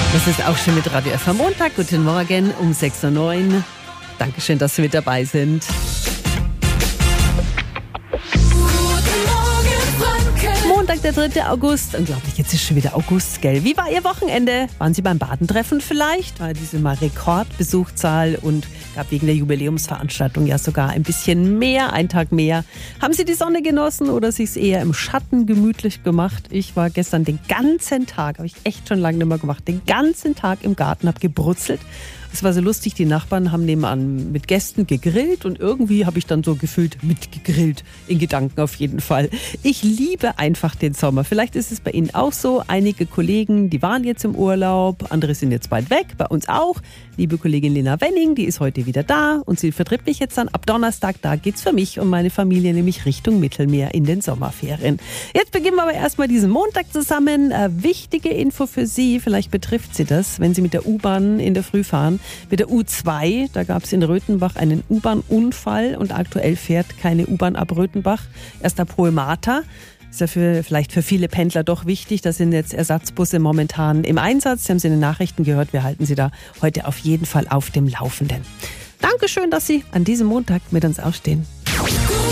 Das ist auch schon mit Radio F am Montag. Guten Morgen um 6.09 Uhr. Dankeschön, dass Sie mit dabei sind. Montag, der 3. August. Unglaublich, jetzt ist schon wieder August, gell? Wie war Ihr Wochenende? Waren Sie beim Badentreffen vielleicht? War diese mal Rekordbesuchszahl und gab wegen der Jubiläumsveranstaltung ja sogar ein bisschen mehr, einen Tag mehr. Haben Sie die Sonne genossen oder sich eher im Schatten gemütlich gemacht? Ich war gestern den ganzen Tag, habe ich echt schon lange nicht mehr gemacht, den ganzen Tag im Garten, habe gebrutzelt. Es war so lustig, die Nachbarn haben nebenan mit Gästen gegrillt und irgendwie habe ich dann so gefühlt mitgegrillt, in Gedanken auf jeden Fall. Ich liebe einfach den Sommer. Vielleicht ist es bei Ihnen auch so. Einige Kollegen, die waren jetzt im Urlaub, andere sind jetzt bald weg, bei uns auch. Liebe Kollegin Lena Wenning, die ist heute wieder da und sie vertritt mich jetzt dann ab Donnerstag. Da geht's für mich und meine Familie nämlich Richtung Mittelmeer in den Sommerferien. Jetzt beginnen wir aber erstmal diesen Montag zusammen. Wichtige Info für Sie, vielleicht betrifft Sie das, wenn Sie mit der U-Bahn in der Früh fahren. Mit der U2, da gab es in Röthenbach einen U-Bahn-Unfall und aktuell fährt keine U-Bahn ab Röthenbach, erst ab Hohe-Martha. Ist ja vielleicht für viele Pendler doch wichtig. Da sind jetzt Ersatzbusse momentan im Einsatz. Sie haben Sie in den Nachrichten gehört. Wir halten Sie da heute auf jeden Fall auf dem Laufenden. Dankeschön, dass Sie an diesem Montag mit uns aufstehen.